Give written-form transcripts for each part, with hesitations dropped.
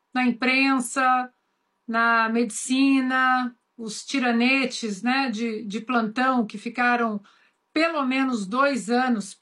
na imprensa, na medicina, os tiranetes, né, de plantão que ficaram pelo menos 2 anos,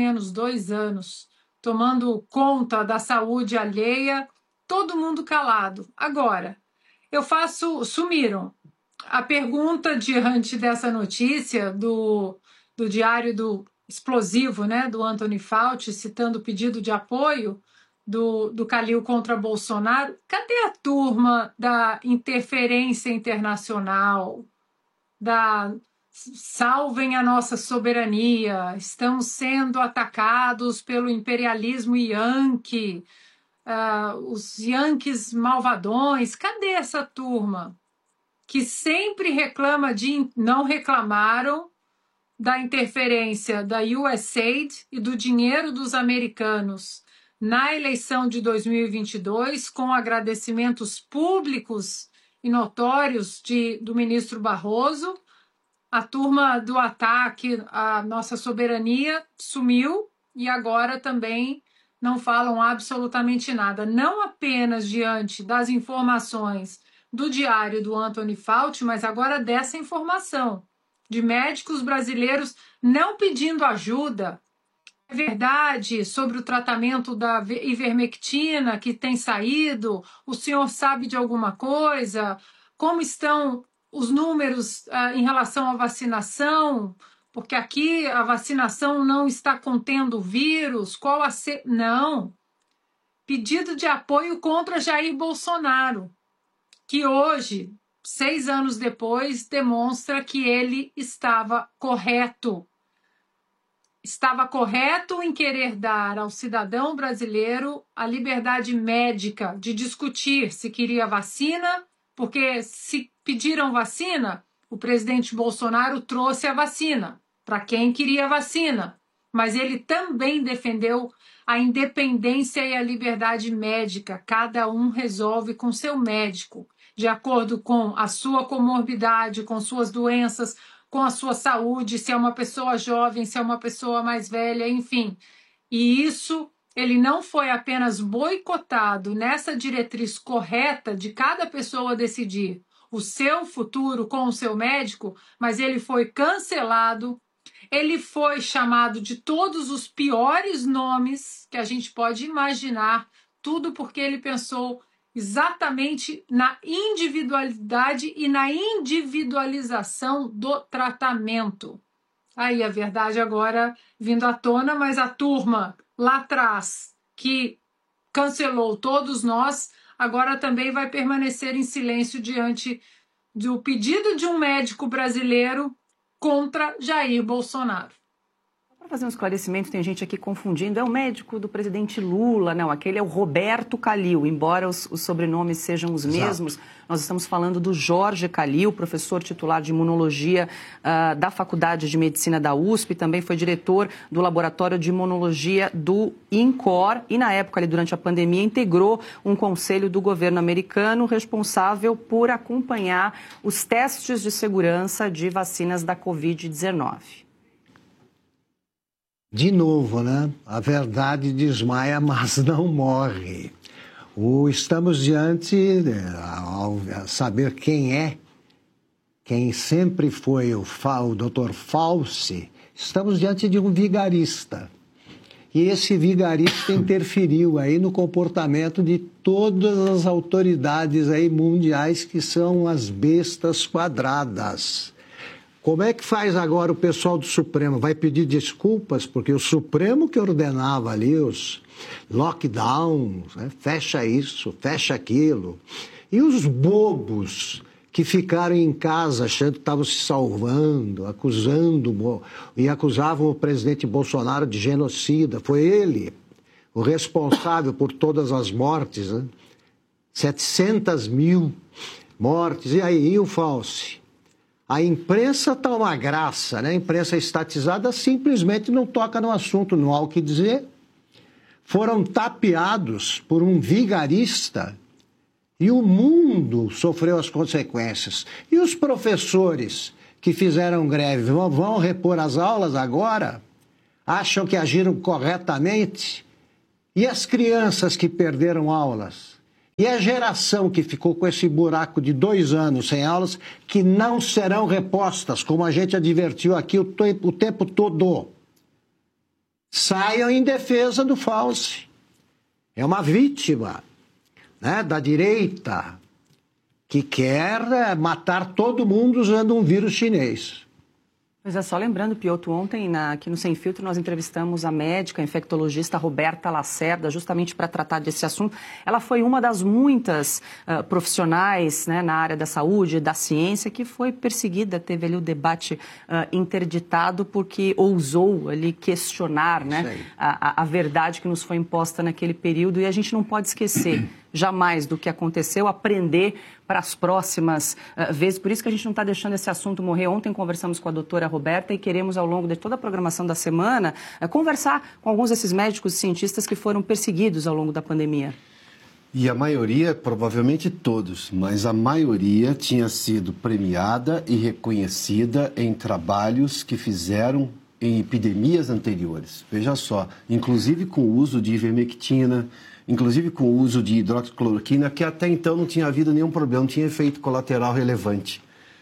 tomando conta da saúde alheia, todo mundo calado. Agora, sumiram. A pergunta diante dessa notícia do diário do explosivo, né, do Anthony Fauci, citando o pedido de apoio do Calil contra Bolsonaro, cadê a turma da interferência internacional, da salvem a nossa soberania, estamos sendo atacados pelo imperialismo Yankee, os Yankees malvadões, cadê essa turma que sempre reclama não reclamaram da interferência da USAID e do dinheiro dos americanos na eleição de 2022, com agradecimentos públicos e notórios do ministro Barroso. A turma do ataque à nossa soberania sumiu e agora também não falam absolutamente nada, não apenas diante das informações do diário do Anthony Fauci, mas agora dessa informação de médicos brasileiros não pedindo ajuda. É verdade sobre o tratamento da ivermectina que tem saído? O senhor sabe de alguma coisa? Como estão os números em relação à vacinação? Porque aqui a vacinação não está contendo o vírus. Não. Pedido de apoio contra Jair Bolsonaro, que hoje, 6 anos depois, demonstra que ele estava correto. Estava correto em querer dar ao cidadão brasileiro a liberdade médica de discutir se queria vacina, porque se pediram vacina, o presidente Bolsonaro trouxe a vacina para quem queria vacina, mas ele também defendeu a independência e a liberdade médica. Cada um resolve com seu médico, de acordo com a sua comorbidade, com suas doenças, com a sua saúde, se é uma pessoa jovem, se é uma pessoa mais velha, enfim. E isso, ele não foi apenas boicotado nessa diretriz correta de cada pessoa decidir o seu futuro com o seu médico, mas ele foi cancelado, ele foi chamado de todos os piores nomes que a gente pode imaginar, tudo porque ele pensou exatamente na individualidade e na individualização do tratamento. Aí a verdade agora vindo à tona, mas a turma lá atrás que cancelou todos nós, agora também vai permanecer em silêncio diante do pedido de um médico brasileiro contra Jair Bolsonaro. Para fazer um esclarecimento, tem gente aqui confundindo, é o médico do presidente Lula, não, aquele é o Roberto Calil, embora os sobrenomes sejam os mesmos. Exato. Nós estamos falando do Jorge Calil, professor titular de imunologia da Faculdade de Medicina da USP, também foi diretor do Laboratório de Imunologia do INCOR e, na época, ali, durante a pandemia, integrou um conselho do governo americano responsável por acompanhar os testes de segurança de vacinas da Covid-19. De novo, né? A verdade desmaia, mas não morre. Estamos diante, ao saber quem sempre foi o Dr. Fauci, estamos diante de um vigarista. E esse vigarista interferiu aí no comportamento de todas as autoridades aí mundiais que são as bestas quadradas. Como é que faz agora o pessoal do Supremo? Vai pedir desculpas? Porque o Supremo que ordenava ali os lockdowns, né? Fecha isso, fecha aquilo. E os bobos que ficaram em casa achando que estavam se salvando, acusavam o presidente Bolsonaro de genocida. Foi ele o responsável por todas as mortes, né? 700 mil mortes. E aí, e o Fauci? A imprensa está uma graça, né? A imprensa estatizada simplesmente não toca no assunto, não há o que dizer. Foram tapeados por um vigarista e o mundo sofreu as consequências. E os professores que fizeram greve vão repor as aulas agora? Acham que agiram corretamente? E as crianças que perderam aulas? E a geração que ficou com esse buraco de 2 anos sem aulas, que não serão repostas, como a gente advertiu aqui o tempo todo. Saiam em defesa do Fauci. É uma vítima, né, da direita que quer matar todo mundo usando um vírus chinês. Pois é, só lembrando, Piotr, ontem aqui no Sem Filtro nós entrevistamos a médica, a infectologista Roberta Lacerda, justamente para tratar desse assunto. Ela foi uma das muitas profissionais, né, na área da saúde, da ciência, que foi perseguida, teve ali o debate interditado porque ousou ali questionar, né, a verdade que nos foi imposta naquele período, e a gente não pode esquecer jamais do que aconteceu, aprender para as próximas vezes. Por isso que a gente não está deixando esse assunto morrer. Ontem conversamos com a doutora Roberta e queremos, ao longo de toda a programação da semana, conversar com alguns desses médicos e cientistas que foram perseguidos ao longo da pandemia. E a maioria, provavelmente todos, mas a maioria tinha sido premiada e reconhecida em trabalhos que fizeram em epidemias anteriores. Veja só, inclusive com o uso de ivermectina, inclusive com o uso de hidroxicloroquina, que até então não tinha havido nenhum problema, não tinha efeito colateral relevante.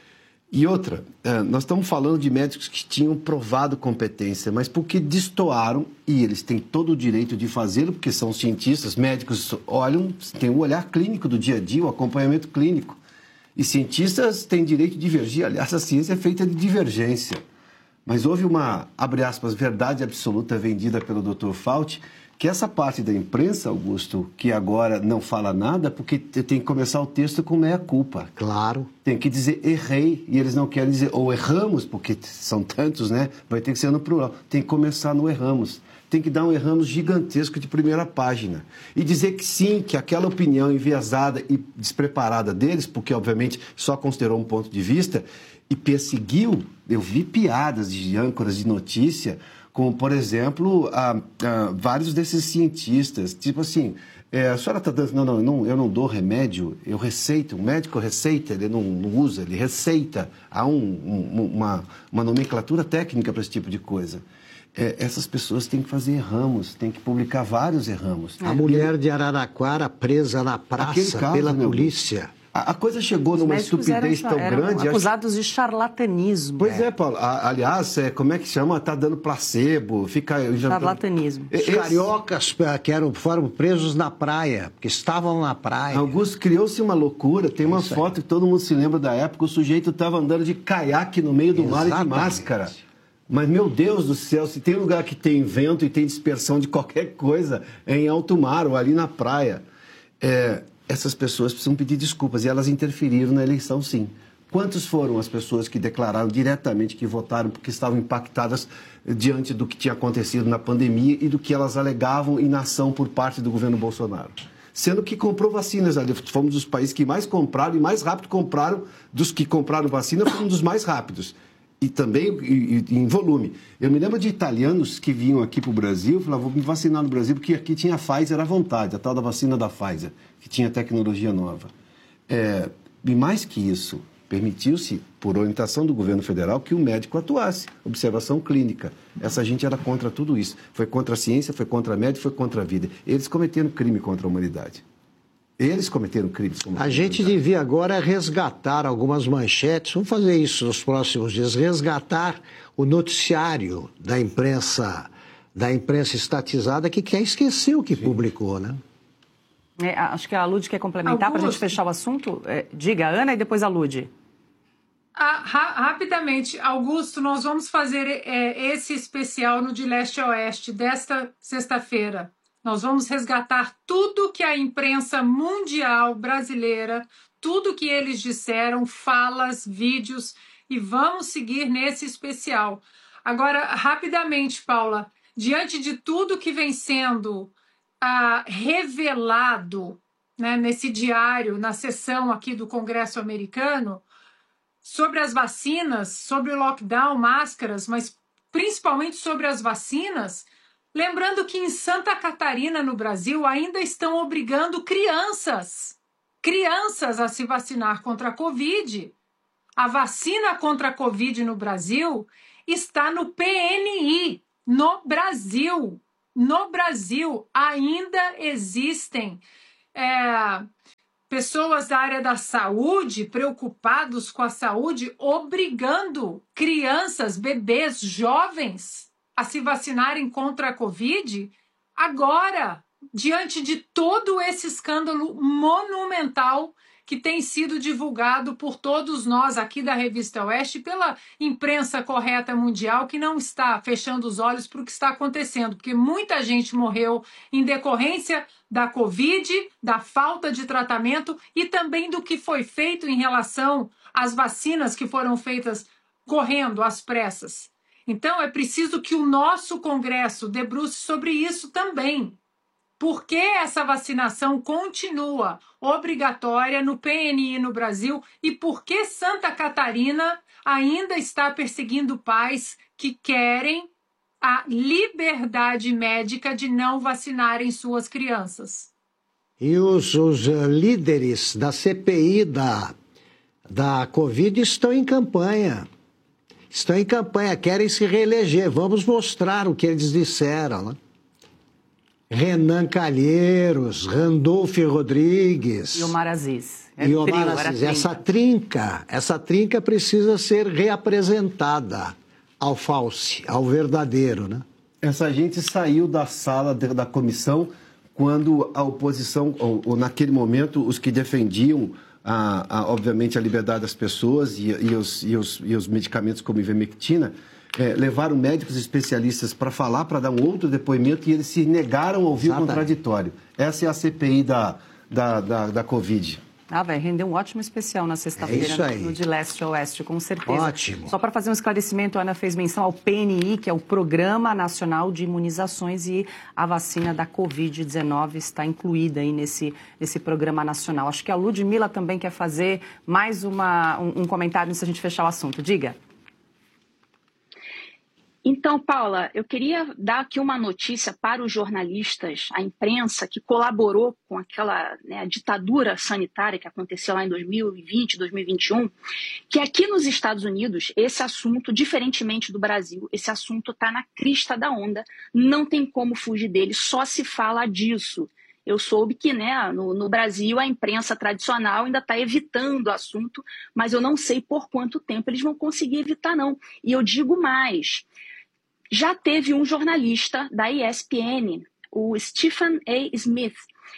E outra, nós estamos falando de médicos que tinham provado competência, mas porque destoaram, e eles têm todo o direito de fazê-lo, porque são cientistas, médicos olham, têm o olhar clínico do dia a dia, o acompanhamento clínico. E cientistas têm direito de divergir, aliás, a ciência é feita de divergência. Mas houve uma, abre aspas, verdade absoluta vendida pelo Dr. Fauci, que essa parte da imprensa, Augusto, que agora não fala nada, porque tem que começar o texto com meia-culpa. Claro. Tem que dizer errei, e eles não querem dizer ou erramos, porque são tantos, né? Vai ter que ser no plural. Tem que começar no erramos. Tem que dar um erramos gigantesco de primeira página. E dizer que sim, que aquela opinião enviesada e despreparada deles, porque obviamente só considerou um ponto de vista, e perseguiu, eu vi piadas de âncoras de notícia, como, por exemplo, vários desses cientistas, tipo assim, a senhora está dando, não, eu não dou remédio, eu receito, o médico receita, ele não usa, ele receita. Há uma nomenclatura técnica para esse tipo de coisa. Essas pessoas têm que fazer erramos, têm que publicar vários erramos. A mulher de Araraquara presa na praça pela polícia. A coisa chegou numa estupidez tão grande. Acusados de charlatanismo. Pois é, Paulo. Aliás, como é que chama? Tá dando placebo. Charlatanismo. Os cariocas que foram presos na praia, porque estavam na praia. Augusto, criou-se uma loucura. Tem uma foto que todo mundo se lembra da época. O sujeito estava andando de caiaque no meio do mar e de máscara. Mas, meu Deus do céu, se tem lugar que tem vento e tem dispersão de qualquer coisa, é em alto mar ou ali na praia. Essas pessoas precisam pedir desculpas e elas interferiram na eleição, sim. Quantas foram as pessoas que declararam diretamente que votaram porque estavam impactadas diante do que tinha acontecido na pandemia e do que elas alegavam inação por parte do governo Bolsonaro? Sendo que comprou vacinas, fomos dos países que mais compraram e mais rápido compraram, dos que compraram vacina, fomos um dos mais rápidos. E também em volume. Eu me lembro de italianos que vinham aqui para o Brasil e falavam, vou me vacinar no Brasil, porque aqui tinha a Pfizer à vontade, a tal da vacina da Pfizer, que tinha tecnologia nova. E mais que isso, permitiu-se, por orientação do governo federal, que o médico atuasse, observação clínica. Essa gente era contra tudo isso. Foi contra a ciência, foi contra a médica, foi contra a vida. Eles cometeram crime contra a humanidade. Eles cometeram crimes. A gente devia agora resgatar algumas manchetes, vamos fazer isso nos próximos dias, resgatar o noticiário da imprensa estatizada que quer esquecer o que publicou, né? Acho que a Lud quer complementar para a gente fechar o assunto. Diga, Ana, e depois a Lud. Rapidamente, Augusto, nós vamos fazer esse especial no De Leste a Oeste desta sexta-feira. Nós vamos resgatar tudo que a imprensa mundial brasileira, tudo que eles disseram, falas, vídeos, e vamos seguir nesse especial. Agora, rapidamente, Paula, diante de tudo que vem sendo revelado, né, nesse diário, na sessão aqui do Congresso americano, sobre as vacinas, sobre o lockdown, máscaras, mas principalmente sobre as vacinas, lembrando que em Santa Catarina, no Brasil, ainda estão obrigando crianças a se vacinar contra a Covid. A vacina contra a Covid no Brasil está no PNI, no Brasil. No Brasil ainda existem pessoas da área da saúde, preocupados com a saúde, obrigando crianças, bebês, jovens a se vacinarem contra a Covid. Agora, diante de todo esse escândalo monumental que tem sido divulgado por todos nós aqui da Revista Oeste, pela imprensa correta mundial, que não está fechando os olhos para o que está acontecendo, porque muita gente morreu em decorrência da Covid, da falta de tratamento e também do que foi feito em relação às vacinas que foram feitas correndo às pressas. Então, é preciso que o nosso Congresso debruce sobre isso também. Por que essa vacinação continua obrigatória no PNI no Brasil e por que Santa Catarina ainda está perseguindo pais que querem a liberdade médica de não vacinarem suas crianças? E os líderes da CPI da Covid estão em campanha. Estão em campanha, querem se reeleger. Vamos mostrar o que eles disseram, né? Renan Calheiros, Randolfo Rodrigues. E Omar Aziz. Essa trinca precisa ser reapresentada ao falso, ao verdadeiro, né? Essa gente saiu da sala da comissão quando a oposição, ou naquele momento, os que defendiam, obviamente, a liberdade das pessoas e os medicamentos como ivermectina, levaram médicos especialistas para falar, para dar um outro depoimento, e eles se negaram a ouvir o contraditório. Essa é a CPI da Covid. Vai render um ótimo especial na sexta-feira no De Leste a Oeste, com certeza. Ótimo. Só para fazer um esclarecimento, a Ana fez menção ao PNI, que é o Programa Nacional de Imunizações, e a vacina da Covid-19 está incluída aí nesse programa nacional. Acho que a Ludmila também quer fazer mais um comentário antes da gente fechar o assunto. Diga. Então, Paula, eu queria dar aqui uma notícia para os jornalistas, a imprensa que colaborou com aquela a ditadura sanitária que aconteceu lá em 2020, 2021, que aqui nos Estados Unidos, esse assunto, diferentemente do Brasil, esse assunto está na crista da onda, não tem como fugir dele, só se fala disso. Eu soube que no Brasil a imprensa tradicional ainda está evitando o assunto, mas eu não sei por quanto tempo eles vão conseguir evitar, não. E eu digo mais. Já teve um jornalista da ESPN, o Stephen A. Smith,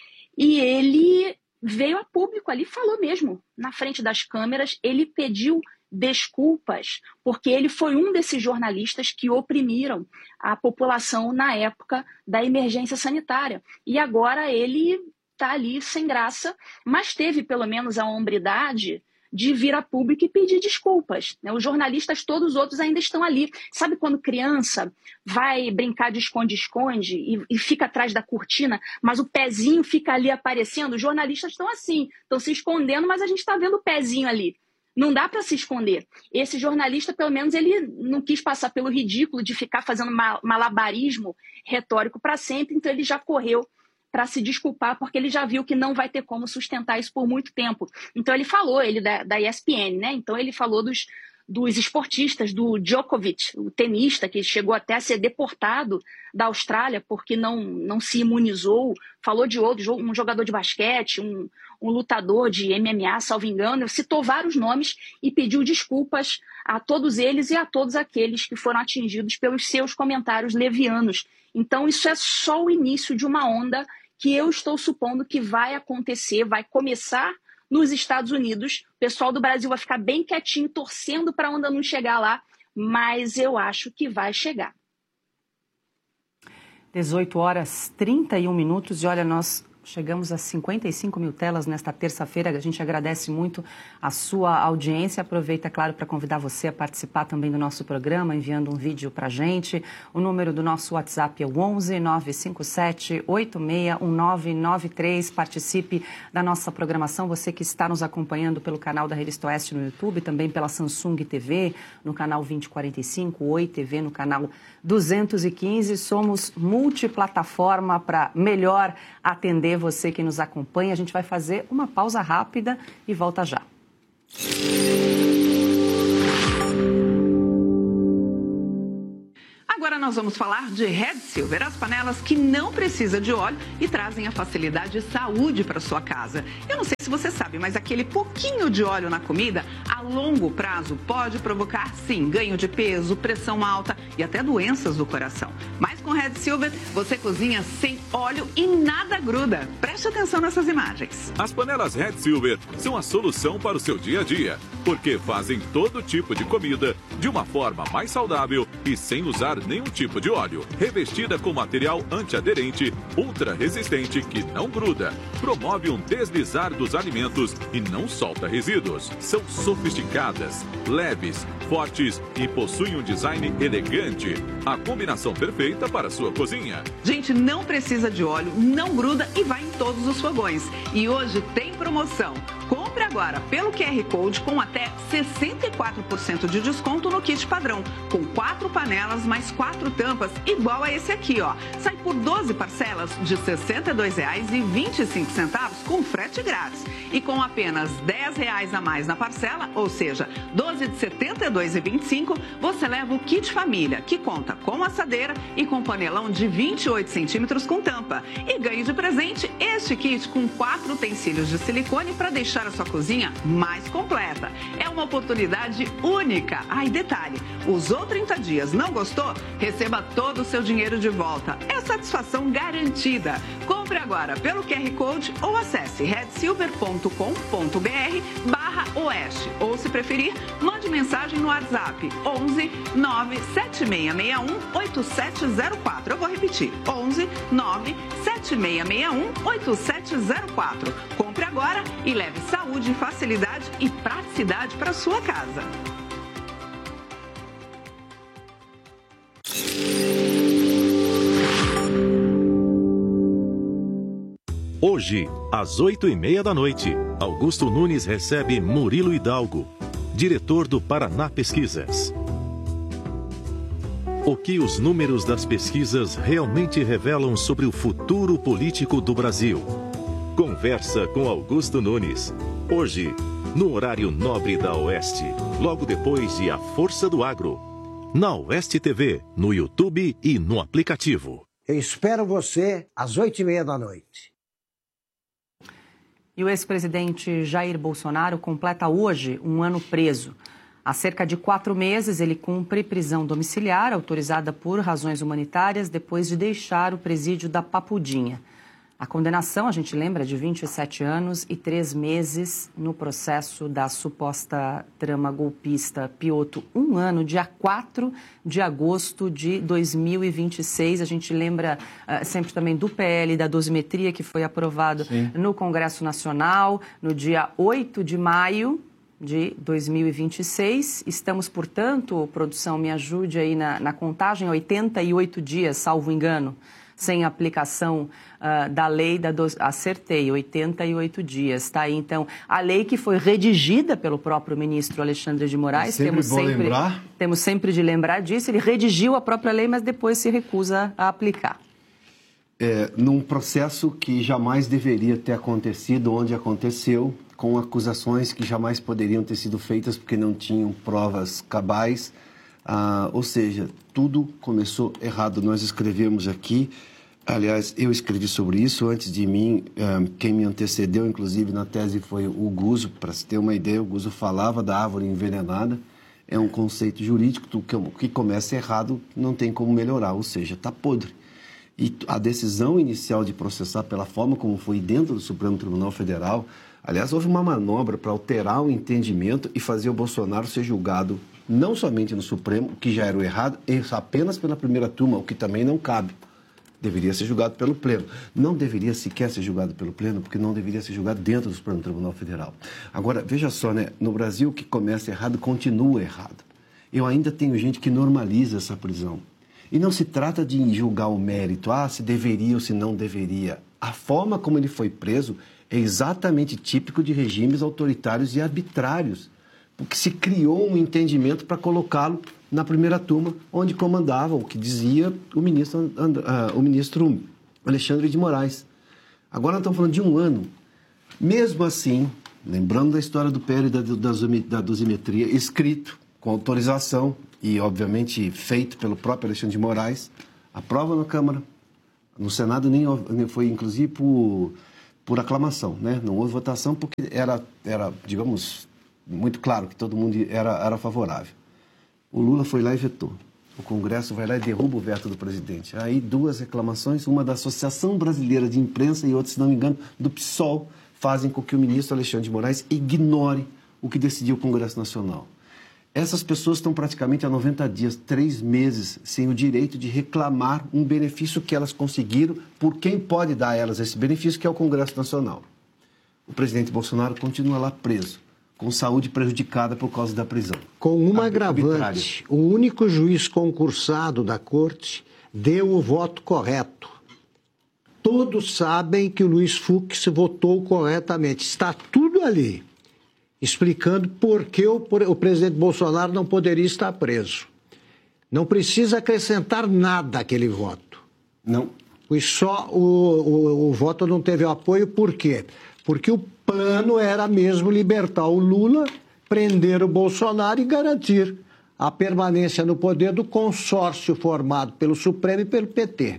e ele veio a público ali, falou mesmo, na frente das câmeras, ele pediu desculpas, porque ele foi um desses jornalistas que oprimiram a população na época da emergência sanitária. E agora ele está ali sem graça, mas teve pelo menos a hombridade de vir a público e pedir desculpas. Os jornalistas, todos os outros, ainda estão ali. Sabe quando criança vai brincar de esconde-esconde e fica atrás da cortina, mas o pezinho fica ali aparecendo? Os jornalistas estão assim, estão se escondendo, mas a gente está vendo o pezinho ali. Não dá para se esconder. Esse jornalista, pelo menos, ele não quis passar pelo ridículo de ficar fazendo malabarismo retórico para sempre, então ele já correu para se desculpar, porque ele já viu que não vai ter como sustentar isso por muito tempo. Então ele falou, ele da ESPN, né? Então ele falou dos esportistas, do Djokovic, o tenista, que chegou até a ser deportado da Austrália porque não se imunizou. Falou de outro, um jogador de basquete, um lutador de MMA, salvo engano. Citou vários nomes e pediu desculpas a todos eles e a todos aqueles que foram atingidos pelos seus comentários levianos. Então isso é só o início de uma onda que eu estou supondo que vai acontecer, vai começar nos Estados Unidos. O pessoal do Brasil vai ficar bem quietinho, torcendo para a onda não chegar lá, mas eu acho que vai chegar. 18h31, e olha, nós chegamos a 55 mil telas nesta terça-feira. A gente agradece muito a sua audiência. Aproveita, claro, para convidar você a participar também do nosso programa, enviando um vídeo para a gente. O número do nosso WhatsApp é o 11 957 861993. Participe da nossa programação. Você que está nos acompanhando pelo canal da Revista Oeste no YouTube, também pela Samsung TV, no canal 2045, Oi TV, no canal 215. Somos multiplataforma para melhor atender você que nos acompanha. A gente vai fazer uma pausa rápida e volta já. Agora nós nós vamos falar de Red Silver, as panelas que não precisam de óleo e trazem a facilidade e saúde para sua casa. Eu não sei se você sabe, mas aquele pouquinho de óleo na comida, a longo prazo, pode provocar, sim, ganho de peso, pressão alta e até doenças do coração. Mas com Red Silver, você cozinha sem óleo e nada gruda. Preste atenção nessas imagens. As panelas Red Silver são a solução para o seu dia a dia, porque fazem todo tipo de comida de uma forma mais saudável e sem usar nenhum tipo de óleo. Revestida com material antiaderente, ultra resistente que não gruda, promove um deslizar dos alimentos e não solta resíduos. São sofisticadas, leves, fortes e possuem um design elegante. A combinação perfeita para a sua cozinha. Gente, não precisa de óleo, não gruda e vai em todos os fogões. E hoje tem promoção. Compre agora pelo QR Code com até 64% de desconto no kit padrão, com 4 panelas mais 4 tampas, igual a esse aqui, ó. Sai por 12 parcelas de R$ 62,25 com frete grátis. E com apenas R$ 10 a mais na parcela, ou seja, 12 de R$ 72,25, você leva o kit família, que conta com assadeira e com panelão de 28 centímetros com tampa. E ganhe de presente este kit com 4 utensílios de silicone para deixar a sua cozinha mais completa. É uma oportunidade única. E detalhe, usou 30 dias, não gostou? Receba todo o seu dinheiro de volta. É satisfação garantida. Compre agora pelo QR Code ou acesse redsilver.com.br/oeste. Ou, se preferir, mande mensagem no WhatsApp 11 97661 8704. Eu vou repetir, 11 97661 8704. Compre agora e leve saúde, facilidade e praticidade para sua casa. Hoje, às 8h30, Augusto Nunes recebe Murilo Hidalgo, diretor do Paraná Pesquisas. O que os números das pesquisas realmente revelam sobre o futuro político do Brasil? Conversa com Augusto Nunes. Hoje, no horário nobre da Oeste, logo depois de A Força do Agro. Na Oeste TV, no YouTube e no aplicativo. Eu espero você às 8h30. E o ex-presidente Jair Bolsonaro completa hoje um ano preso. Há cerca de 4 meses, ele cumpre prisão domiciliar, autorizada por razões humanitárias, depois de deixar o presídio da Papudinha. A condenação, a gente lembra, de 27 anos e 3 meses no processo da suposta trama golpista Piotto. 1 ano, dia 4 de agosto de 2026. A gente lembra sempre também do PL da dosimetria, que foi aprovado no Congresso Nacional no dia 8 de maio de 2026. Estamos, portanto, produção, me ajude aí na contagem, 88 dias, salvo engano, sem aplicação da lei acertei, 88 dias, tá aí então a lei que foi redigida pelo próprio ministro Alexandre de Moraes, temos sempre de lembrar disso, ele redigiu a própria lei, mas depois se recusa a aplicar. Num processo que jamais deveria ter acontecido, onde aconteceu, com acusações que jamais poderiam ter sido feitas porque não tinham provas cabais. Ou seja, tudo começou errado. Nós escrevemos aqui, aliás, eu escrevi sobre isso antes de mim, quem me antecedeu, inclusive, na tese foi o Guzzo. Para se ter uma ideia, o Guzzo falava da árvore envenenada. É um conceito jurídico, que começa errado, não tem como melhorar, ou seja, está podre. E a decisão inicial de processar pela forma como foi dentro do Supremo Tribunal Federal, aliás, houve uma manobra para alterar o entendimento e fazer o Bolsonaro ser julgado não somente no Supremo, o que já era o errado, apenas pela primeira turma, o que também não cabe. Deveria ser julgado pelo Pleno. Não deveria sequer ser julgado pelo Pleno, porque não deveria ser julgado dentro do Supremo Tribunal Federal. Agora, veja só, né? No Brasil, o que começa errado, continua errado. Eu ainda tenho gente que normaliza essa prisão. E não se trata de julgar o mérito, se deveria ou se não deveria. A forma como ele foi preso é exatamente típico de regimes autoritários e arbitrários, porque se criou um entendimento para colocá-lo na primeira turma, onde comandava o que dizia o ministro Alexandre de Moraes. Agora nós estamos falando de 1 ano. Mesmo assim, lembrando da história do PL da dosimetria, escrito com autorização e, obviamente, feito pelo próprio Alexandre de Moraes, aprova na Câmara. No Senado nem foi, inclusive, por aclamação, né? Não houve votação porque era, digamos, muito claro que todo mundo era favorável. O Lula foi lá e vetou. O Congresso vai lá e derruba o veto do presidente. Aí 2 reclamações, uma da Associação Brasileira de Imprensa e outra, se não me engano, do PSOL, fazem com que o ministro Alexandre de Moraes ignore o que decidiu o Congresso Nacional. Essas pessoas estão praticamente há 90 dias, 3 meses, sem o direito de reclamar um benefício que elas conseguiram por quem pode dar a elas esse benefício, que é o Congresso Nacional. O presidente Bolsonaro continua lá preso, com saúde prejudicada por causa da prisão. Com uma agravante, o único juiz concursado da corte deu o voto correto. Todos sabem que o Luiz Fux votou corretamente. Está tudo ali, explicando por que o presidente Bolsonaro não poderia estar preso. Não precisa acrescentar nada àquele voto. Não. E só o voto não teve apoio, por quê? Porque o plano era mesmo libertar o Lula, prender o Bolsonaro e garantir a permanência no poder do consórcio formado pelo Supremo e pelo PT.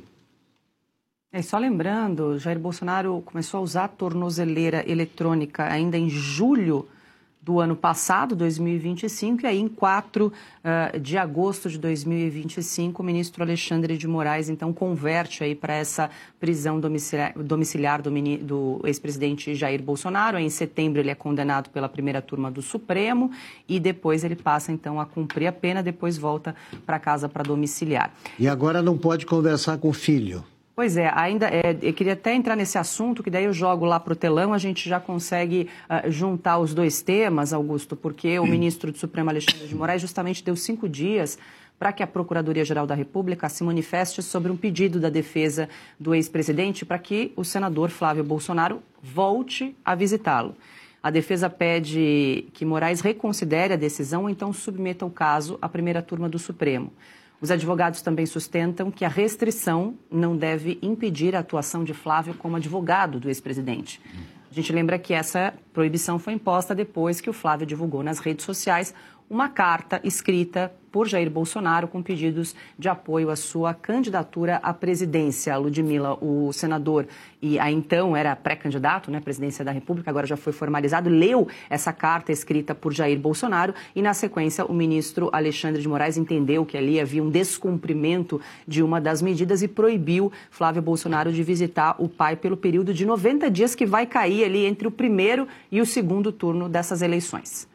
E só lembrando, Jair Bolsonaro começou a usar a tornozeleira eletrônica ainda em julho do ano passado, 2025, e aí em 4 de agosto de 2025, o ministro Alexandre de Moraes, então, converte aí para essa prisão domiciliar do ex-presidente Jair Bolsonaro. Aí, em setembro, ele é condenado pela primeira turma do Supremo e depois ele passa, então, a cumprir a pena, depois volta para casa para domiciliar. E agora não pode conversar com o filho. Pois é, eu queria até entrar nesse assunto, que daí eu jogo lá para o telão, a gente já consegue juntar os 2 temas, Augusto, porque o ministro do Supremo, Alexandre de Moraes, justamente deu 5 dias para que a Procuradoria-Geral da República se manifeste sobre um pedido da defesa do ex-presidente para que o senador Flávio Bolsonaro volte a visitá-lo. A defesa pede que Moraes reconsidere a decisão ou então submeta o caso à primeira turma do Supremo. Os advogados também sustentam que a restrição não deve impedir a atuação de Flávio como advogado do ex-presidente. A gente lembra que essa proibição foi imposta depois que o Flávio divulgou nas redes sociais uma carta escrita por Jair Bolsonaro com pedidos de apoio à sua candidatura à presidência. A Ludmilla, o senador, e aí então era pré-candidato, né, à presidência da República, agora já foi formalizado, leu essa carta escrita por Jair Bolsonaro e, na sequência, o ministro Alexandre de Moraes entendeu que ali havia um descumprimento de uma das medidas e proibiu Flávio Bolsonaro de visitar o pai pelo período de 90 dias que vai cair ali entre o primeiro e o segundo turno dessas eleições.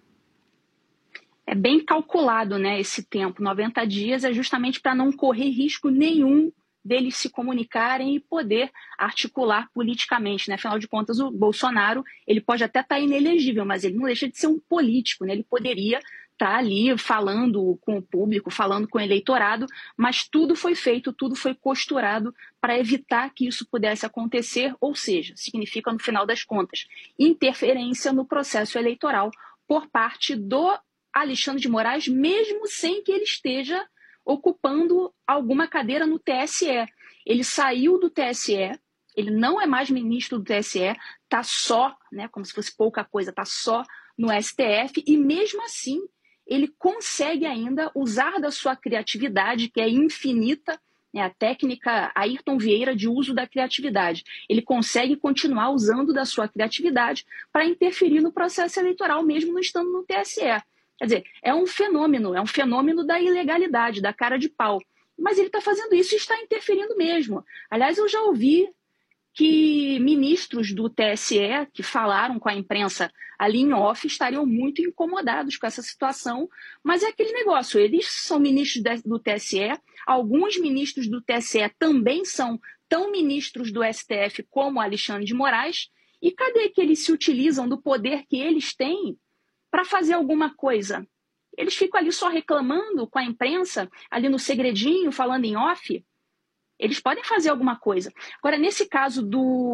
É bem calculado, né, esse tempo. 90 dias é justamente para não correr risco nenhum deles se comunicarem e poder articular politicamente, né? Afinal de contas, o Bolsonaro, ele pode até estar inelegível, mas ele não deixa de ser um político, né? Ele poderia estar ali falando com o público, falando com o eleitorado, mas tudo foi feito, tudo foi costurado para evitar que isso pudesse acontecer, ou seja, significa, no final das contas, interferência no processo eleitoral por parte do Alexandre de Moraes, mesmo sem que ele esteja ocupando alguma cadeira no TSE. Ele saiu do TSE, ele não é mais ministro do TSE, está só, né, como se fosse pouca coisa, está só no STF, e mesmo assim ele consegue ainda usar da sua criatividade, que é infinita, né, a técnica Ayrton Vieira de uso da criatividade. Ele consegue continuar usando da sua criatividade para interferir no processo eleitoral, mesmo não estando no TSE. Quer dizer, é um fenômeno da ilegalidade, da cara de pau. Mas ele está fazendo isso e está interferindo mesmo. Aliás, eu já ouvi que ministros do TSE que falaram com a imprensa ali em off estariam muito incomodados com essa situação, mas é aquele negócio, eles são ministros do TSE, alguns ministros do TSE também são tão ministros do STF como Alexandre de Moraes, e cadê que eles se utilizam do poder que eles têm para fazer alguma coisa? Eles ficam ali só reclamando com a imprensa, ali no segredinho, falando em off. Eles podem fazer alguma coisa. Agora, nesse caso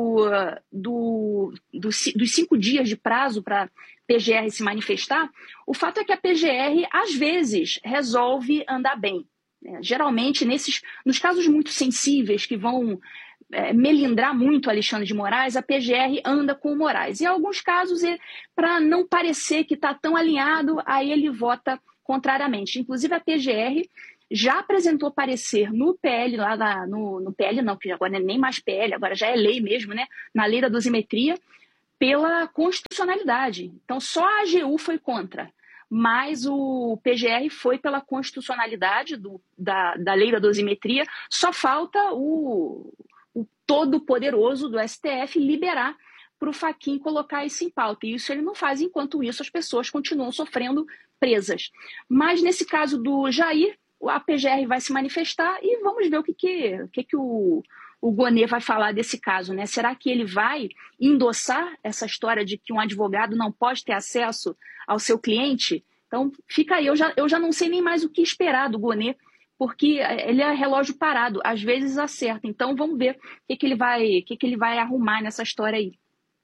dos 5 dias de prazo para a PGR se manifestar, o fato é que a PGR, às vezes, resolve andar bem. Geralmente, nos casos muito sensíveis, que vão melindrar muito Alexandre de Moraes, a PGR anda com o Moraes. Em alguns casos, para não parecer que está tão alinhado, aí ele vota contrariamente. Inclusive, a PGR já apresentou parecer no PL, no PL não, que agora não é nem mais PL, agora já é lei mesmo, né? Na lei da dosimetria, pela constitucionalidade. Então, só a AGU foi contra, mas o PGR foi pela constitucionalidade da lei da dosimetria. Só falta o todo-poderoso do STF liberar para o Fachin colocar isso em pauta. E isso ele não faz, enquanto isso as pessoas continuam sofrendo presas. Mas nesse caso do Jair, a PGR vai se manifestar e vamos ver o que o Gonê vai falar desse caso, né? Será que ele vai endossar essa história de que um advogado não pode ter acesso ao seu cliente? Então, fica aí. Eu já não sei nem mais o que esperar do Gonê, porque ele é relógio parado, às vezes acerta. Então, vamos ver o que ele vai arrumar nessa história aí.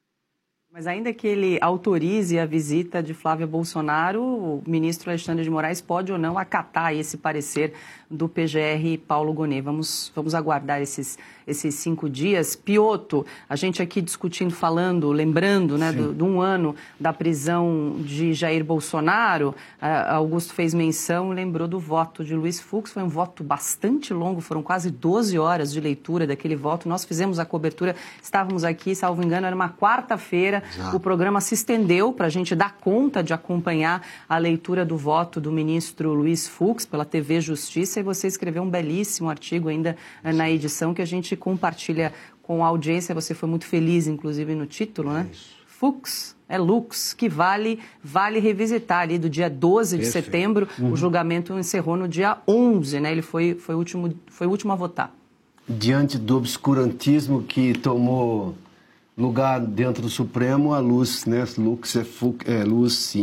Mas ainda que ele autorize a visita de Flávia Bolsonaro, o ministro Alexandre de Moraes pode ou não acatar esse parecer do PGR Paulo Gonê. Vamos aguardar esses 5 dias. Piotto, a gente aqui discutindo, lembrando, né, de um ano da prisão de Jair Bolsonaro. Augusto fez menção, lembrou do voto de Luiz Fux. Foi um voto bastante longo, foram quase 12 horas de leitura daquele voto. Nós fizemos a cobertura, estávamos aqui, salvo engano, era uma quarta-feira. O programa se estendeu para a gente dar conta de acompanhar a leitura do voto do ministro Luiz Fux pela TV Justiça, e você escreveu um belíssimo artigo ainda na edição que a gente compartilha com a audiência. Você foi muito feliz, inclusive, no título, né? Fux é Lux, que vale revisitar ali do dia 12 de setembro. O julgamento encerrou no dia 11, né? Ele foi o último a votar. Diante do obscurantismo que tomou lugar dentro do Supremo, a luz, né? Lux é luz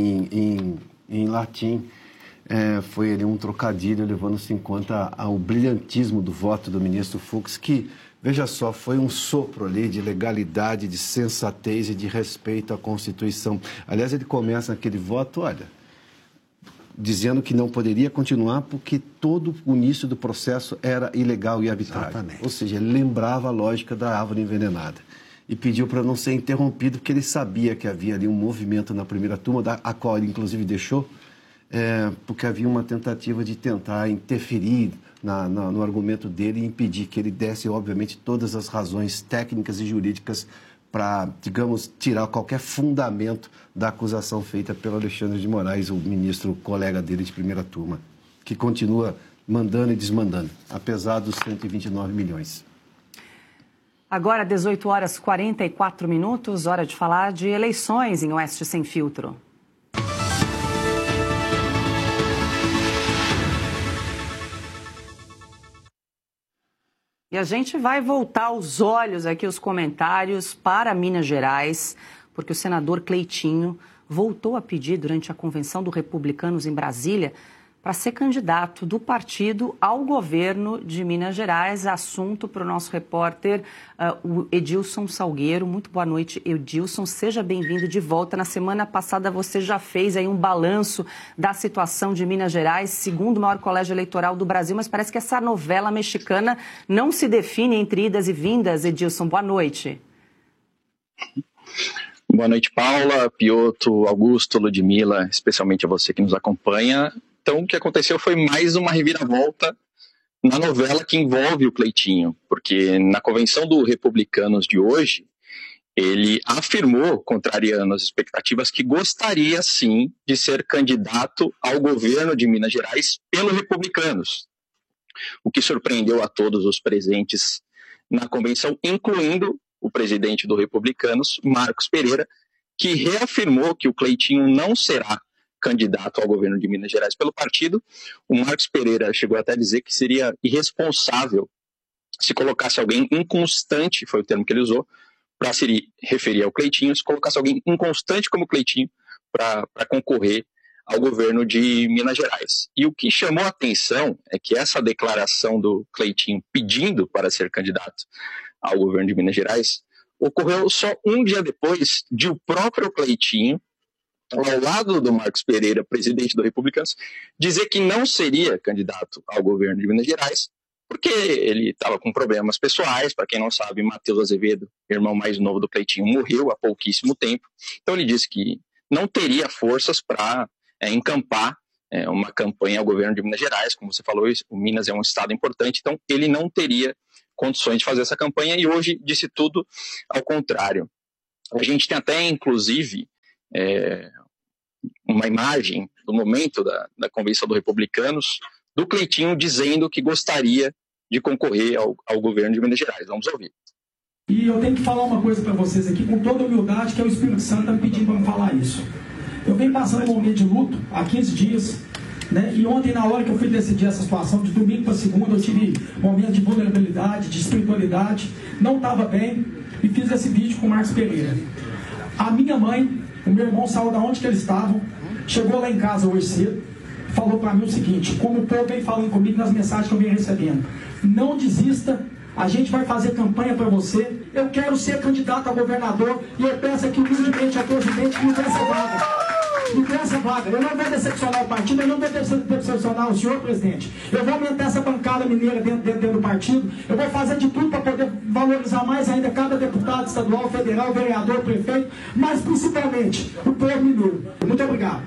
em latim. Foi ali um trocadilho, levando-se em conta o brilhantismo do voto do ministro Fux, que, veja só, foi um sopro ali de legalidade, de sensatez e de respeito à Constituição. Aliás, ele começa naquele voto, dizendo que não poderia continuar porque todo o início do processo era ilegal e arbitrário. Exatamente. Ou seja, ele lembrava a lógica da árvore envenenada. E pediu para não ser interrompido, porque ele sabia que havia ali um movimento na primeira turma, a qual ele inclusive deixou, porque havia uma tentativa de tentar interferir no argumento dele e impedir que ele desse, obviamente, todas as razões técnicas e jurídicas para, digamos, tirar qualquer fundamento da acusação feita pelo Alexandre de Moraes, o ministro colega dele de primeira turma, que continua mandando e desmandando, apesar dos 129 milhões. Agora, 18 horas 44 minutos, hora de falar de eleições em Oeste Sem Filtro. E a gente vai voltar os olhos aqui, os comentários para Minas Gerais, porque o senador Cleitinho voltou a pedir durante a convenção do Republicanos em Brasília para ser candidato do partido ao governo de Minas Gerais. Assunto para o nosso repórter, o Edilson Salgueiro. Muito boa noite, Edilson. Seja bem-vindo de volta. Na semana passada você já fez aí um balanço da situação de Minas Gerais, segundo maior colégio eleitoral do Brasil, mas parece que essa novela mexicana não se define entre idas e vindas. Edilson, boa noite. Boa noite, Paula, Piotto, Augusto, Ludmila, especialmente a você que nos acompanha. Então, o que aconteceu foi mais uma reviravolta na novela que envolve o Cleitinho, porque na convenção do Republicanos de hoje, ele afirmou, contrariando as expectativas, que gostaria sim de ser candidato ao governo de Minas Gerais pelo Republicanos, o que surpreendeu a todos os presentes na convenção, incluindo o presidente do Republicanos, Marcos Pereira, que reafirmou que o Cleitinho não será candidato ao governo de Minas Gerais pelo partido. O Marcos Pereira chegou até a dizer que seria irresponsável se colocasse alguém inconstante, foi o termo que ele usou, para se referir ao Cleitinho, se colocasse alguém inconstante como o Cleitinho para concorrer ao governo de Minas Gerais. E o que chamou a atenção é que essa declaração do Cleitinho pedindo para ser candidato ao governo de Minas Gerais ocorreu só um dia depois de o próprio Cleitinho, ao lado do Marcos Pereira, presidente do Republicanos, dizer que não seria candidato ao governo de Minas Gerais, porque ele estava com problemas pessoais. Para quem não sabe, Matheus Azevedo, irmão mais novo do Cleitinho, morreu há pouquíssimo tempo. Então ele disse que não teria forças para encampar uma campanha ao governo de Minas Gerais. Como você falou, o Minas é um estado importante, então ele não teria condições de fazer essa campanha, e hoje disse tudo ao contrário. A gente tem até, inclusive, uma imagem do momento da convenção dos republicanos, do Cleitinho dizendo que gostaria de concorrer ao governo de Minas Gerais. Vamos ouvir. E eu tenho que falar uma coisa para vocês aqui, com toda humildade, que é o Espírito Santo está me pedindo para me falar isso. Eu venho passando um momento de luto há 15 dias, né? E ontem, na hora que eu fui decidir essa situação, de domingo para segunda, eu tive um momento de vulnerabilidade, de espiritualidade, não estava bem, e fiz esse vídeo com o Marcos Pereira. A minha mãe, o meu irmão saiu da onde que eles estavam, chegou lá em casa hoje cedo, falou para mim o seguinte, como o povo vem falando comigo nas mensagens que eu venho recebendo: não desista, a gente vai fazer campanha para você, eu quero ser candidato a governador, e eu peço aqui humildemente ao presidente que me dê essa vaga. Me dê essa vaga. Eu não vou decepcionar o partido, eu não vou decepcionar o senhor, presidente. Eu vou aumentar essa bancada mineira dentro do partido, eu vou fazer de tudo para poder valorizar mais ainda cada deputado estadual, federal, vereador, prefeito, mas principalmente o povo mineiro. Muito obrigado.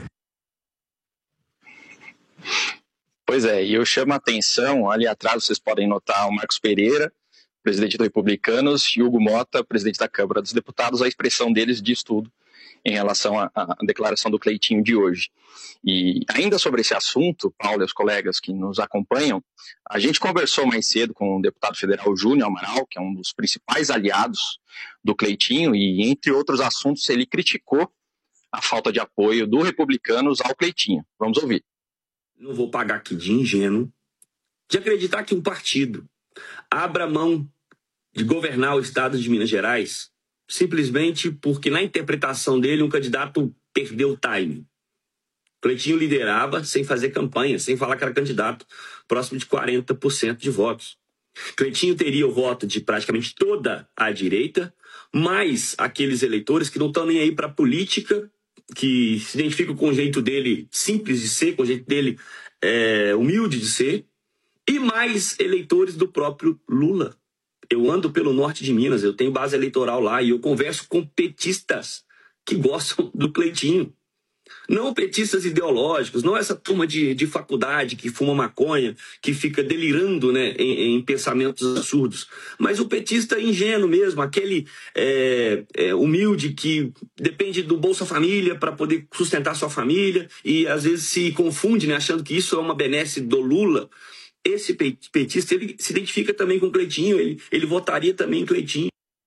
Pois é, e eu chamo a atenção, ali atrás vocês podem notar o Marcos Pereira, presidente do Republicanos, e Hugo Mota, presidente da Câmara dos Deputados. A expressão deles diz tudo em relação à declaração do Cleitinho de hoje. E ainda sobre esse assunto, Paulo e os colegas que nos acompanham, a gente conversou mais cedo com o deputado federal Júnior Amaral, que é um dos principais aliados do Cleitinho, e entre outros assuntos ele criticou a falta de apoio do Republicanos ao Cleitinho. Vamos ouvir. Não vou pagar aqui de ingênuo de acreditar que um partido abra mão de governar o estado de Minas Gerais simplesmente porque, na interpretação dele, um candidato perdeu o time. Cleitinho liderava sem fazer campanha, sem falar que era candidato, próximo de 40% de votos. Cleitinho teria o voto de praticamente toda a direita, mais aqueles eleitores que não estão nem aí para a política, que se identificam com o jeito dele simples de ser, com o jeito dele humilde de ser, e mais eleitores do próprio Lula. Eu ando pelo norte de Minas, eu tenho base eleitoral lá e eu converso com petistas que gostam do Cleitinho. Não petistas ideológicos, não essa turma de faculdade que fuma maconha, que fica delirando, né, em pensamentos absurdos. Mas o petista ingênuo mesmo, aquele humilde que depende do Bolsa Família para poder sustentar sua família e às vezes se confunde, né, achando que isso é uma benesse do Lula. Esse petista, ele se identifica também com o Cleitinho, ele votaria também em Cleitinho.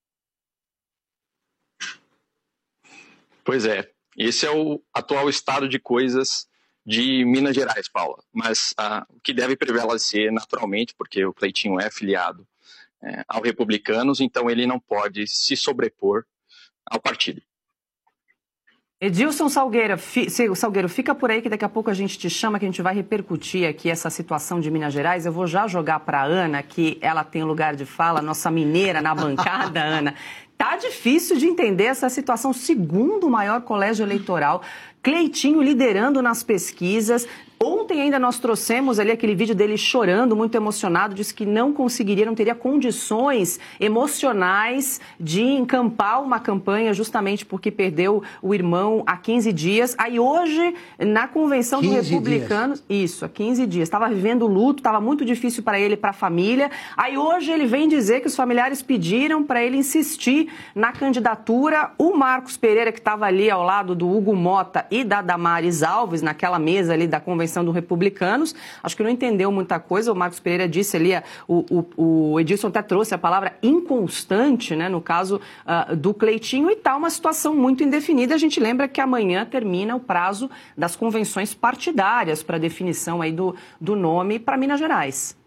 Pois é, esse é o atual estado de coisas de Minas Gerais, Paula. Mas o que deve prevalecer naturalmente, porque o Cleitinho é afiliado ao Republicanos, então ele não pode se sobrepor ao partido. Edilson Salgueiro, fica por aí que daqui a pouco a gente te chama, que a gente vai repercutir aqui essa situação de Minas Gerais. Eu vou já jogar para a Ana, que ela tem lugar de fala, nossa mineira na bancada, Ana. Tá difícil de entender essa situação, segundo o maior colégio eleitoral, Cleitinho liderando nas pesquisas. Ontem ainda nós trouxemos ali aquele vídeo dele chorando, muito emocionado, disse que não conseguiria, não teria condições emocionais de encampar uma campanha justamente porque perdeu o irmão há 15 dias. Aí hoje, na convenção do Republicanos, isso, há 15 dias, estava vivendo luto, estava muito difícil para ele e para a família. Aí hoje ele vem dizer que os familiares pediram para ele insistir na candidatura. O Marcos Pereira, que estava ali ao lado do Hugo Mota e da Damares Alves, naquela mesa ali da convenção do Republicanos, acho que não entendeu muita coisa. O Marcos Pereira disse ali, o Edilson até trouxe a palavra inconstante, né, no caso do Cleitinho, e tá uma situação muito indefinida. A gente lembra que amanhã termina o prazo das convenções partidárias para definição aí do nome para Minas Gerais.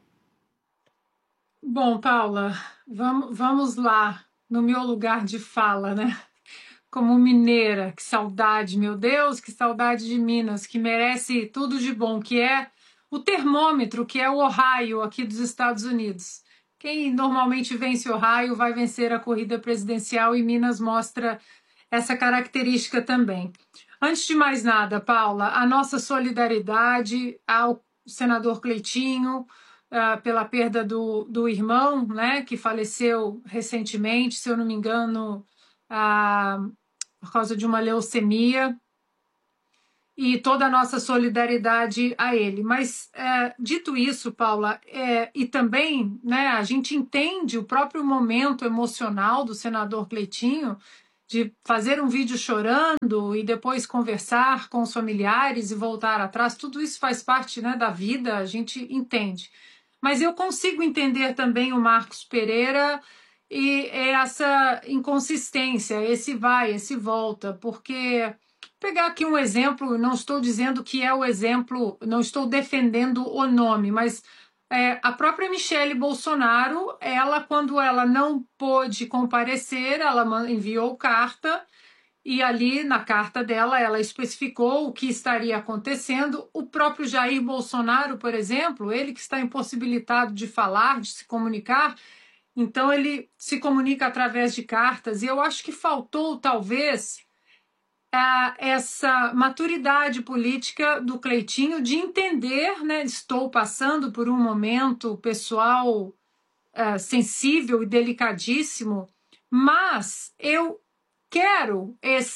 Bom, Paula, vamos lá, no meu lugar de fala, né? Como mineira, que saudade, meu Deus, que saudade de Minas, que merece tudo de bom, que é o termômetro, que é o Ohio aqui dos Estados Unidos. Quem normalmente vence Ohio vai vencer a corrida presidencial e Minas mostra essa característica também. Antes de mais nada, Paula, a nossa solidariedade ao senador Cleitinho pela perda do irmão, né, que faleceu recentemente, se eu não me engano, por causa de uma leucemia. e toda a nossa solidariedade a ele. Mas, dito isso, Paula, e também, né, a gente entende o próprio momento emocional do senador Cleitinho, de fazer um vídeo chorando e depois conversar com os familiares e voltar atrás, tudo isso faz parte, né, da vida, a gente entende. Mas eu consigo entender também o Marcos Pereira e essa inconsistência, esse vai, esse volta, porque... Pegar aqui um exemplo, não estou dizendo que é o exemplo, não estou defendendo o nome, mas a própria Michele Bolsonaro, ela, quando ela não pôde comparecer, ela enviou carta e ali na carta dela ela especificou o que estaria acontecendo. O próprio Jair Bolsonaro, por exemplo, ele que está impossibilitado de falar, de se comunicar, então ele se comunica através de cartas, e eu acho que faltou, talvez... essa maturidade política do Cleitinho de entender, né, estou passando por um momento pessoal sensível e delicadíssimo, mas eu quero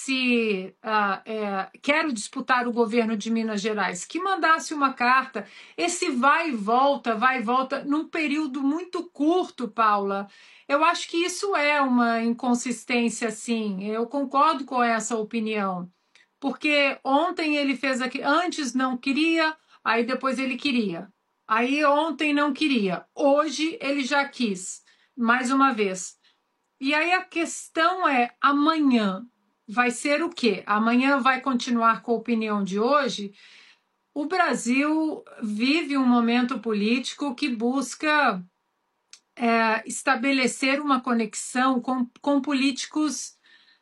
quero disputar o governo de Minas Gerais, que mandasse uma carta, esse vai e volta, num período muito curto, Paula. Eu acho que isso é uma inconsistência, sim. Eu concordo com essa opinião. Porque ontem ele fez aqui, antes não queria, aí depois ele queria. Aí ontem não queria, hoje ele já quis, mais uma vez. E aí a questão é, amanhã vai ser o quê? Amanhã vai continuar com a opinião de hoje? O Brasil vive um momento político que busca... estabelecer uma conexão com políticos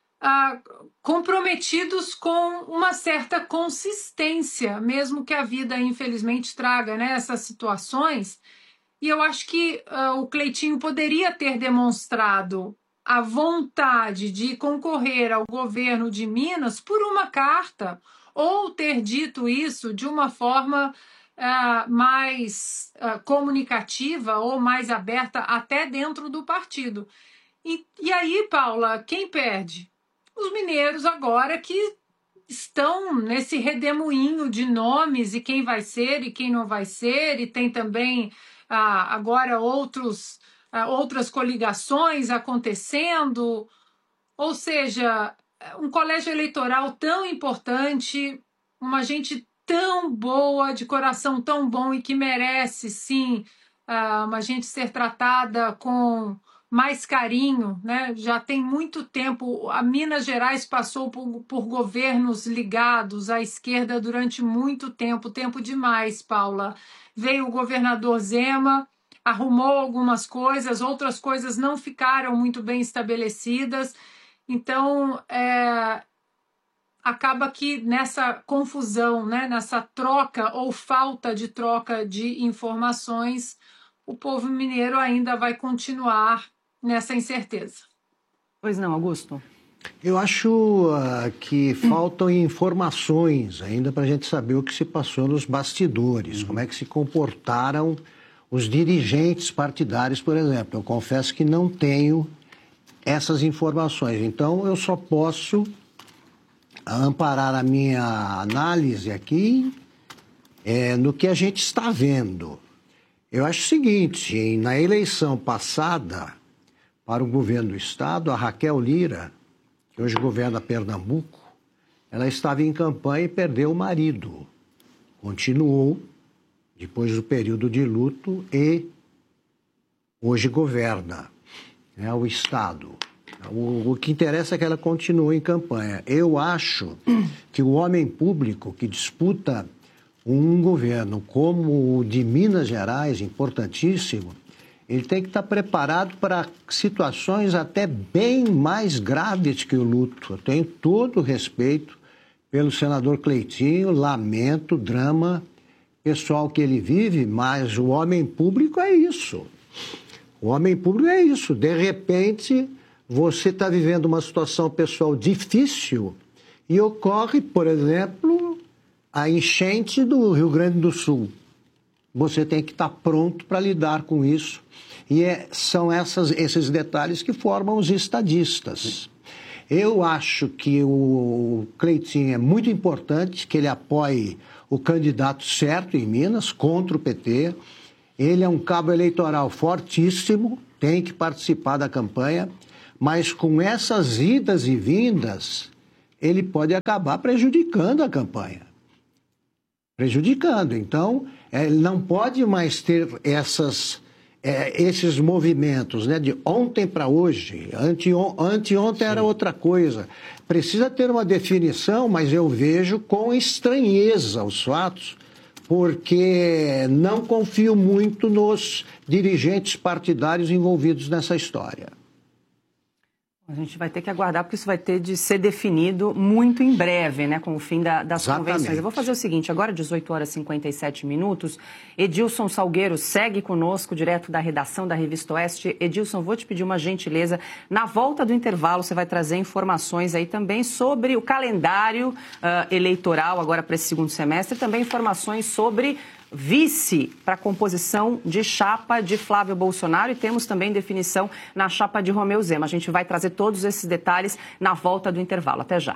comprometidos com uma certa consistência, mesmo que a vida, infelizmente, traga, né, essas situações. E eu acho que o Cleitinho poderia ter demonstrado a vontade de concorrer ao governo de Minas por uma carta, ou ter dito isso de uma forma... mais comunicativa ou mais aberta até dentro do partido. E aí, Paula, quem perde? Os mineiros agora que estão nesse redemoinho de nomes e quem vai ser e quem não vai ser, e tem também agora outras coligações acontecendo, ou seja, um colégio eleitoral tão importante, uma gente tão boa, de coração tão bom e que merece, sim, uma gente ser tratada com mais carinho, né? Já tem muito tempo, a Minas Gerais passou por governos ligados à esquerda durante muito tempo demais, Paula. Veio o governador Zema, arrumou algumas coisas, outras coisas não ficaram muito bem estabelecidas, então... acaba que nessa confusão, né, nessa troca ou falta de troca de informações, o povo mineiro ainda vai continuar nessa incerteza. Pois não, Augusto? Eu acho que faltam informações ainda para a gente saber o que se passou nos bastidores, como é que se comportaram os dirigentes partidários, por exemplo. Eu confesso que não tenho essas informações, então eu só posso... amparar a minha análise aqui no que a gente está vendo. Eu acho o seguinte, na eleição passada para o governo do estado, a Raquel Lira, que hoje governa Pernambuco, ela estava em campanha e perdeu o marido. Continuou, depois do período de luto, e hoje governa o estado. O que interessa é que ela continue em campanha. Eu acho que o homem público que disputa um governo como o de Minas Gerais, importantíssimo, ele tem que estar preparado para situações até bem mais graves que o luto. Eu tenho todo o respeito pelo senador Cleitinho, lamento o drama pessoal que ele vive, mas o homem público é isso. O homem público é isso. De repente... você está vivendo uma situação pessoal difícil e ocorre, por exemplo, a enchente do Rio Grande do Sul. Você tem que estar pronto para lidar com isso. E são esses detalhes que formam os estadistas. Eu acho que o Cleitinho é muito importante que ele apoie o candidato certo em Minas, contra o PT. Ele é um cabo eleitoral fortíssimo, tem que participar da campanha, mas com essas idas e vindas, ele pode acabar prejudicando a campanha. Então, ele não pode mais ter esses movimentos, né, de ontem para hoje. Anteontem era outra coisa. Precisa ter uma definição, mas eu vejo com estranheza os fatos, porque não confio muito nos dirigentes partidários envolvidos nessa história. A gente vai ter que aguardar, porque isso vai ter de ser definido muito em breve, né, com o fim das convenções. Eu vou fazer o seguinte, agora 18h57, Edilson Salgueiro segue conosco, direto da redação da Revista Oeste. Edilson, vou te pedir uma gentileza. Na volta do intervalo, você vai trazer informações aí também sobre o calendário eleitoral agora para esse segundo semestre, e também informações sobre vice para a composição de chapa de Flávio Bolsonaro, e temos também definição na chapa de Romeu Zema. A gente vai trazer todos esses detalhes na volta do intervalo. Até já.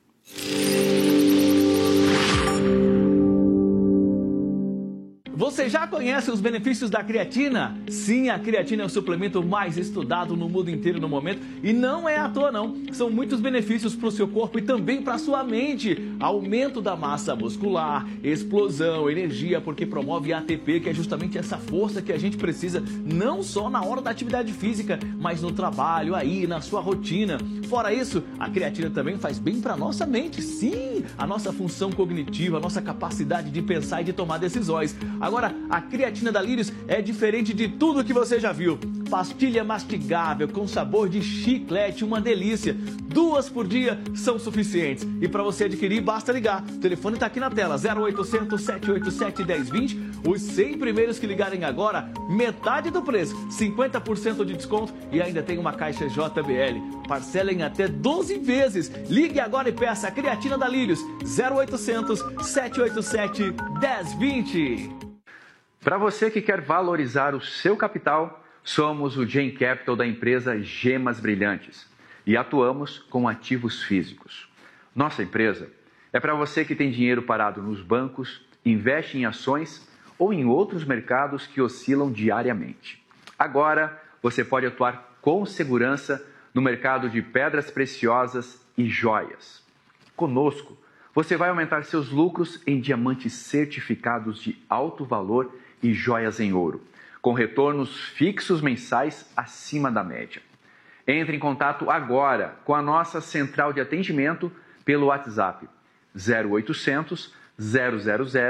Você já conhece os benefícios da creatina? Sim, a creatina é o suplemento mais estudado no mundo inteiro no momento e não é à toa não. São muitos benefícios para o seu corpo e também para a sua mente. Aumento da massa muscular, explosão, energia, porque promove ATP, que é justamente essa força que a gente precisa não só na hora da atividade física, mas no trabalho, aí, na sua rotina. Fora isso, a creatina também faz bem para a nossa mente. Sim, a nossa função cognitiva, a nossa capacidade de pensar e de tomar decisões. Agora, a creatina da Lírios é diferente de tudo que você já viu. Pastilha mastigável com sabor de chiclete, uma delícia. 2 por dia são suficientes. E para você adquirir, basta ligar. O telefone está aqui na tela, 0800 787 1020. Os 100 primeiros que ligarem agora, metade do preço, 50% de desconto e ainda tem uma caixa JBL. Parcela em até 12 vezes. Ligue agora e peça a creatina da Lírios, 0800 787 1020. Para você que quer valorizar o seu capital, somos o Gen Capital da empresa Gemas Brilhantes e atuamos com ativos físicos. Nossa empresa é para você que tem dinheiro parado nos bancos, investe em ações ou em outros mercados que oscilam diariamente. Agora, você pode atuar com segurança no mercado de pedras preciosas e joias. Conosco, você vai aumentar seus lucros em diamantes certificados de alto valor e joias em ouro, com retornos fixos mensais acima da média. Entre em contato agora com a nossa central de atendimento pelo WhatsApp 0800 000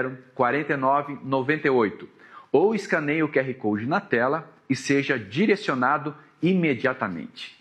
4998 ou escaneie o QR Code na tela e seja direcionado imediatamente.